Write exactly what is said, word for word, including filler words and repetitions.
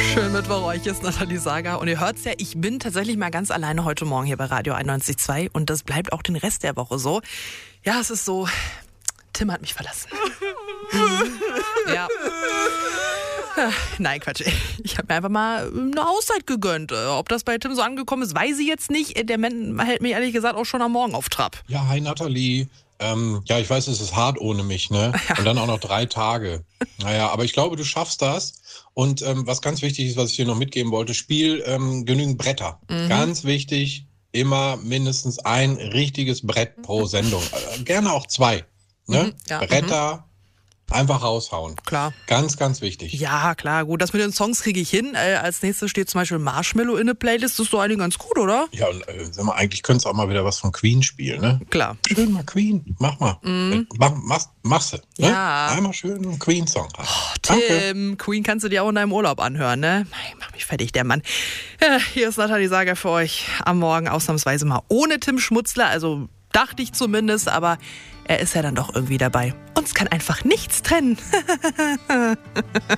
Schön Mittwoch, euch ist Nathalie Sager. Und ihr hört's ja, ich bin tatsächlich mal ganz alleine heute Morgen hier bei Radio einundneunzig Komma zwei. Und das bleibt auch den Rest der Woche so. Ja, es ist so, Tim hat mich verlassen. mhm. Ja. Nein, Quatsch. Ich habe mir einfach mal eine Auszeit gegönnt. Ob das bei Tim so angekommen ist, weiß ich jetzt nicht. Der Mann hält mich ehrlich gesagt auch schon am Morgen auf Trab. Ja, hi Nathalie. Ähm, ja, ich weiß, es ist hart ohne mich, ne? Ja. Und dann auch noch drei Tage. Naja, aber ich glaube, du schaffst das. Und ähm, was ganz wichtig ist, was ich dir noch mitgeben wollte, spiel ähm, genügend Bretter. Mhm. Ganz wichtig, immer mindestens ein richtiges Brett pro Sendung. Äh, gerne auch zwei. Ne? Mhm, ja, Bretter. Mhm. Einfach raushauen. Klar. Ganz, ganz wichtig. Ja, klar, gut. Das mit den Songs kriege ich hin. Äh, als nächstes steht zum Beispiel Marshmallow in der Playlist. Das ist doch eigentlich ganz gut, oder? Ja, und äh, sag mal, eigentlich könntest du auch mal wieder was von Queen spielen, ne? Klar. Schön mal Queen. Mach mal. Mm. Äh, mach, mach, machst du. Ne? Ja. Einmal schön einen Queen-Song. Oh, Tim, Danke. Queen kannst du dir auch in deinem Urlaub anhören, ne? Mach mich fertig, der Mann. Ja, hier ist Nathalie Sager für euch am Morgen ausnahmsweise mal ohne Tim Schmutzler. Also dachte ich zumindest, aber er ist ja dann doch irgendwie dabei. Uns kann einfach nichts trennen.